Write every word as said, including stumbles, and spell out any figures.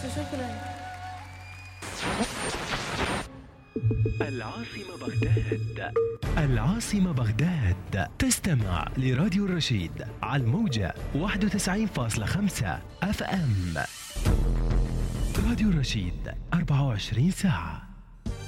شكرا. العاصمة بغداد. العاصمة بغداد. تستمع لراديو الرشيد على الموجة واحد وتسعين فاصلة خمسة اف ام. راديو الرشيد أربعة وعشرين ساعة.